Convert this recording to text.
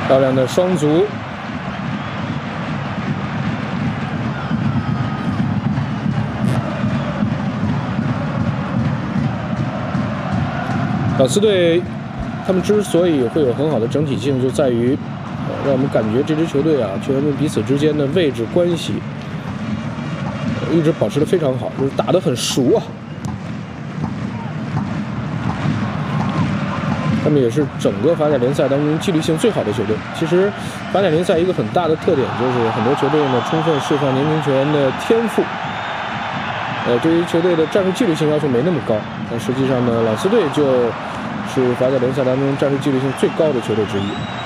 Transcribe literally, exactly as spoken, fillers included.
漂亮的双足。老斯队，他们之所以会有很好的整体性，就在于，呃，让我们感觉这支球队啊，球员们彼此之间的位置关系，呃、一直保持得非常好，就是打得很熟啊。他们也是整个法甲联赛当中纪律性最好的球队。其实，法甲联赛一个很大的特点就是很多球队呢充分释放年轻球员的天赋。呃，对于球队的战术纪律性要求没那么高，但实际上呢，老斯队就是法甲联赛当中战术纪律性最高的球队之一。